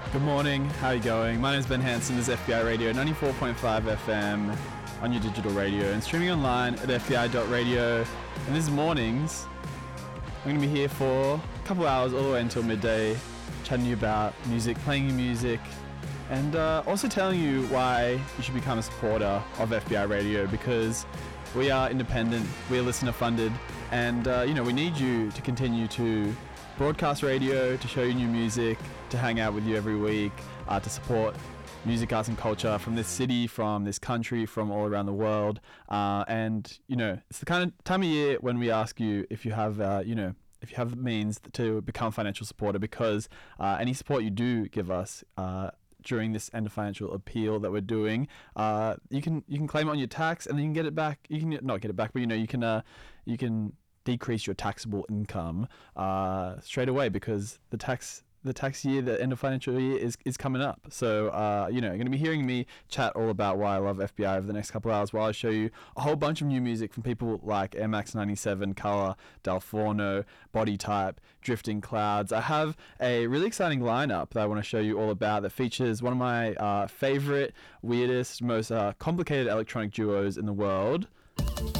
Good morning, how are you going? My name is Ben Hanson, this is FBI Radio 94.5 FM on your digital radio and streaming online at fbi.radio. And this mornings, I'm going to be here for a couple hours all the way until midday, chatting to you about music, playing you music, and also telling you why you should become a supporter of FBI Radio, because we are independent, we are listener funded, and we need you to continue to broadcast radio, to show you new music, to hang out with you every week, to support music, arts and culture from this city, from this country, from all around the world. And it's the kind of time of year when we ask you if you have if you have the means to become a financial supporter, because any support you do give us during this end of financial appeal that we're doing, you can claim it on your tax, and then you can get it back. You can not get it back, but you can decrease your taxable income straight away, because the tax year, the end of financial year is coming up. So you're going to be hearing me chat all about why I love FBI over the next couple of hours, while I show you a whole bunch of new music from people like Air Max 97, Color, Dal Forno, Body Type, Drifting Clouds. I have a really exciting lineup that I want to show you all about, that features one of my favorite, weirdest, most complicated electronic duos in the world.